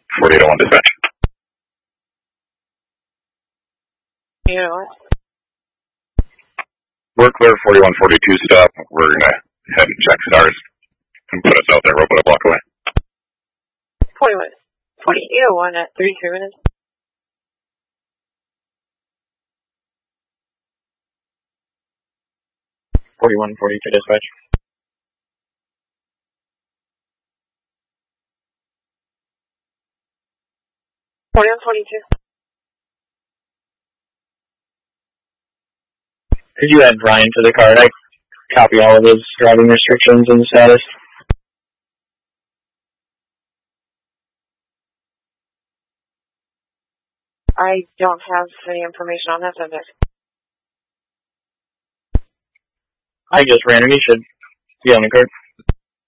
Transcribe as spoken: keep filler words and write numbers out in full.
forty-eight oh one dispatch. You know what? We're clear forty-one forty-two stop. We're going to head and check stars and put us out there. We'll put a block away. forty-one forty-eight oh one at thirty-three minutes. forty-one forty-two dispatch. forty-one forty-two. Could you add Brian to the card? I copy all of his driving restrictions and status. I don't have any information on that subject. I just ran him. He should be on the card.